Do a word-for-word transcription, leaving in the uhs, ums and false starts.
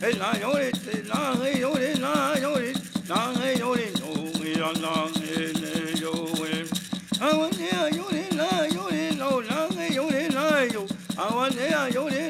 Hey, na yo le, na hey yo le, na yo le, na hey yo le, no we la na hey le yo we. I want ya yo le, na yo le, no na hey yo le, na yo. I want ya yo le.